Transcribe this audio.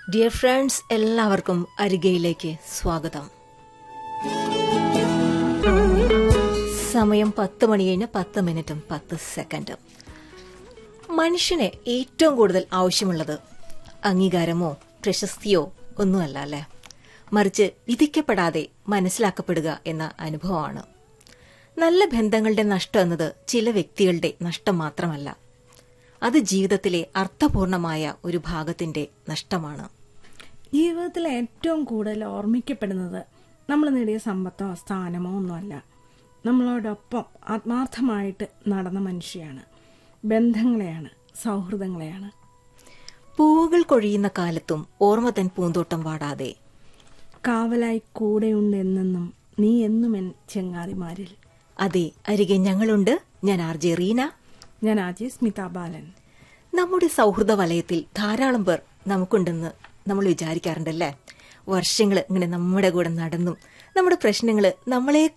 Dear friends, എല്ലാവർക്കും അരികയിലേക്ക് സ്വാഗതം. സമയം 10 മണി കഴിഞ്ഞ് 10 മിനിറ്റും 10 സെക്കൻഡും. മനുഷ്യന് ഏറ്റവും കൂടുതൽ ആവശ്യമുള്ളത് അംഗീകാരമോ പ്രശസ്തിയോ ഒന്നുമല്ല അല്ലേ, മറിച്ച് വിധിക്കപ്പെടാതെ മനസ്സിലാക്കപ്പെടുക എന്ന അനുഭവമാണ്. നല്ല ബന്ധങ്ങളുടെ നഷ്ടം എന്നത് ചില വ്യക്തികളുടെ നഷ്ടം മാത്രമല്ല, അത് ജീവിതത്തിലെ അർത്ഥപൂർണമായ ഒരു ഭാഗത്തിന്റെ നഷ്ടമാണ്. ജീവിതത്തിൽ ഏറ്റവും കൂടുതൽ ഓർമ്മിക്കപ്പെടുന്നത് നമ്മൾ നേടിയ സമ്പത്തോ സ്ഥാനമോ ഒന്നുമല്ല, നമ്മളോടൊപ്പം ആത്മാർത്ഥമായിട്ട് നടന്ന മനുഷ്യയാണ്, ബന്ധങ്ങളെയാണ്, സൗഹൃദങ്ങളെയാണ്. പൂവുകൾ കൊഴിയുന്ന കാലത്തും ഓർമ്മ തൻ പൂന്തോട്ടം വാടാതെ, കാവലായി കൂടെയുണ്ടെന്നും നീ എന്നും എൻ ചെങ്ങാതിമാരിൽ. അതെ, അരികെ ഞങ്ങളുണ്ട്. ഞാൻ RJ റീന. ഞാൻ RJ സ്മിത ബാലൻ. നമ്മുടെ സൗഹൃദ വലയത്തിൽ ധാരാളം പേർ നമുക്കുണ്ടെന്ന് നമ്മൾ വിചാരിക്കാറുണ്ടല്ലേ. വർഷങ്ങൾ ഇങ്ങനെ നമ്മുടെ കൂടെ നടന്നും നമ്മുടെ പ്രശ്നങ്ങൾ നമ്മളെ